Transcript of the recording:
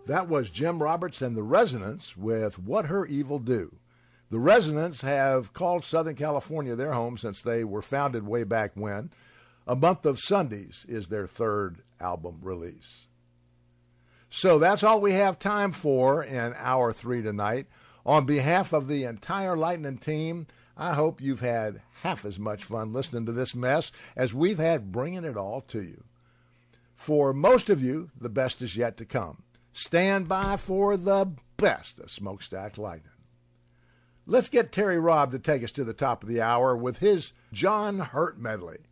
That was Jim Roberts and the Resonance with What Her Evil Do. The Resonance have called Southern California their home since they were founded way back when. A Month of Sundays is their third album release. So that's all we have time for in Hour 3 tonight. On behalf of the entire Lightning team, I hope you've had half as much fun listening to this mess as we've had bringing it all to you. For most of you, the best is yet to come. Stand by for the best of Smokestack Lightning. Let's get Terry Robb to take us to the top of the hour with his John Hurt medley.